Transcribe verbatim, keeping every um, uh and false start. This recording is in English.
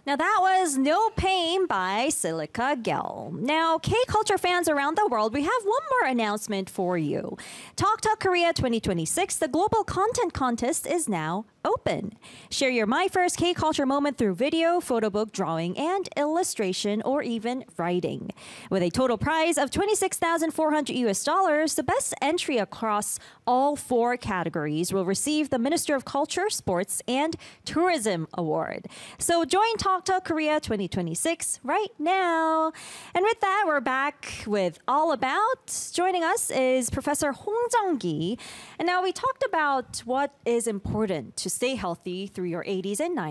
Now that was No Pain by Silica Gel. Now, K-culture fans around the world, we have one more announcement for you. Talk Talk Korea twenty twenty-six, the global content contest is now open. Share your My First K-culture moment through video, photo book, drawing, and illustration, or even writing. With a total prize of twenty-six thousand four hundred U S dollars, the best entry across all four categories will receive the Minister of Culture, Sports, and Tourism Award. So join Talk Talk Korea twenty twenty-six right now. And with that, we're back with All About. Joining us is Professor Hong Jung-gi. And now we talked about what is important to stay healthy through your eighties and nineties.